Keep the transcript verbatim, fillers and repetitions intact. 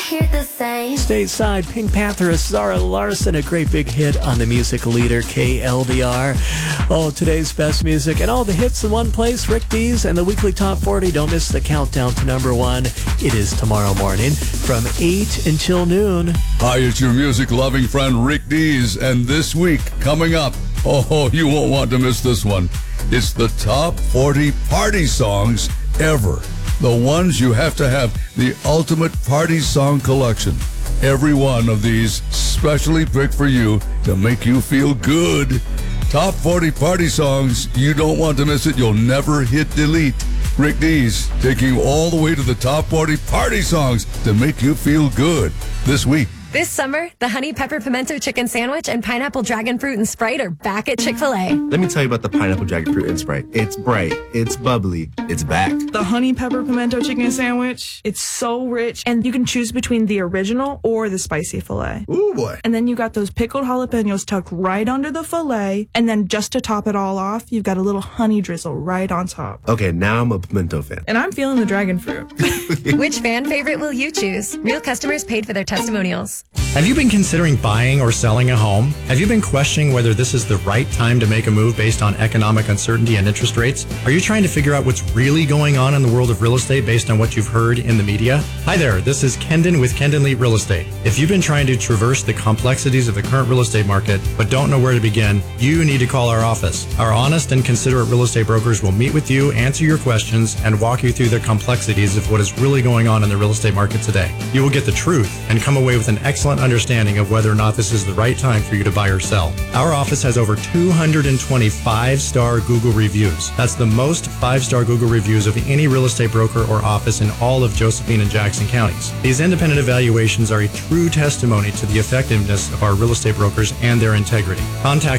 hear the same. Stateside, Pink Pantheress Zara Larson, a great big hit on the music leader K L D R. Oh, today's best music and all the hits in one place. Rick Dees and the weekly Top forty. Don't miss the countdown to number one. It is tomorrow morning from eight until noon. Hi, it's your music-loving friend Rick Dees, and this week, coming up, oh, you won't want to miss this one. It's the top forty party songs ever. The ones you have to have, the ultimate party song collection. Every one of these specially picked for you to make you feel good. Top forty party songs, you don't want to miss it. You'll never hit delete. Rick Dees taking you all the way to the top forty party songs to make you feel good this week. This summer, the Honey Pepper Pimento Chicken Sandwich and Pineapple Dragon Fruit and Sprite are back at Chick-fil-A. Let me tell you about the Pineapple Dragon Fruit and Sprite. It's bright, it's bubbly, it's back. The Honey Pepper Pimento Chicken Sandwich, it's so rich, and you can choose between the original or the spicy filet. Ooh, boy. And then you got those pickled jalapenos tucked right under the filet, and then just to top it all off, you've got a little honey drizzle right on top. Okay, now I'm a pimento fan. And I'm feeling the dragon fruit. Which fan favorite will you choose? Real customers paid for their testimonials. Have you been considering buying or selling a home? Have you been questioning whether this is the right time to make a move based on economic uncertainty and interest rates? Are you trying to figure out what's really going on in the world of real estate based on what you've heard in the media? Hi there, this is Kendon with Kendon Lee Real Estate. If you've been trying to traverse the complexities of the current real estate market but don't know where to begin, you need to call our office. Our honest and considerate real estate brokers will meet with you, answer your questions, and walk you through the complexities of what is really going on in the real estate market today. You will get the truth and come away with an excellent understanding of whether or not this is the right time for you to buy or sell. Our office has over two hundred twenty five-star Google reviews. That's the most five-star Google reviews of any real estate broker or office in all of Josephine and Jackson counties. These independent evaluations are a true testimony to the effectiveness of our real estate brokers and their integrity. Contact